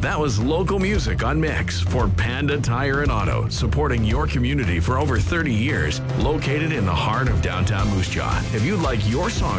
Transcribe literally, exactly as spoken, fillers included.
That was local music on Mix for Panda Tire and Auto, supporting your community for over thirty years, located in the heart of downtown Moose Jaw. If you'd like your song